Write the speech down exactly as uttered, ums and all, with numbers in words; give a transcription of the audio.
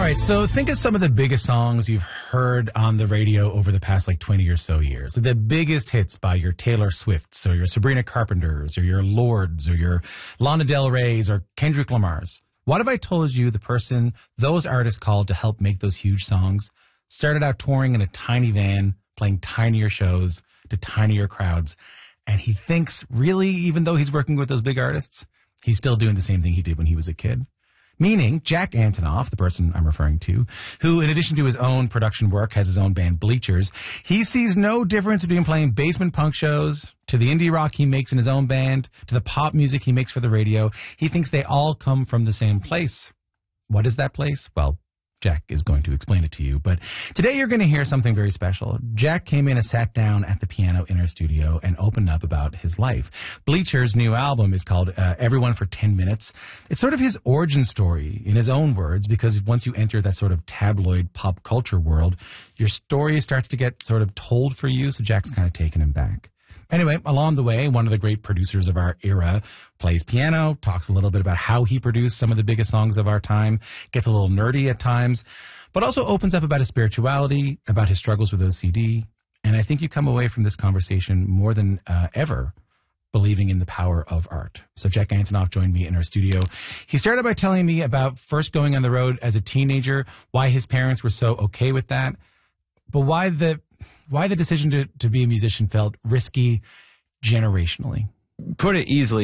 right, so think of some of the biggest songs you've heard on the radio over the past like twenty or so years. The biggest hits by your Taylor Swifts or your Sabrina Carpenters or your Lords or your Lana Del Rey's or Kendrick Lamar's. What if I told you the person those artists called to help make those huge songs started out touring in a tiny van, playing tinier shows to tinier crowds, and he thinks really, even though he's working with those big artists, he's still doing the same thing he did when he was a kid? Meaning Jack Antonoff, the person I'm referring to, who in addition to his own production work has his own band Bleachers, he sees no difference between playing basement punk shows to the indie rock he makes in his own band to the pop music he makes for the radio. He thinks they all come from the same place. What is that place? Well, Jack is going to explain it to you. But today you're going to hear something very special. Jack came in and sat down at the piano in our studio and opened up about his life. Bleacher's new album is called uh, Everyone for ten minutes. It's sort of his origin story in his own words, because once you enter that sort of tabloid pop culture world, your story starts to get sort of told for you. So Jack's kind of taken him back. Anyway, along the way, one of the great producers of our era plays piano, talks a little bit about how he produced some of the biggest songs of our time, gets a little nerdy at times, but also opens up about his spirituality, about his struggles with O C D. And I think you come away from this conversation more than uh, ever believing in the power of art. So Jack Antonoff joined me in our studio. He started by telling me about first going on the road as a teenager, why his parents were so okay with that, but why the why the decision to, to be a musician felt risky generationally. Put it easily,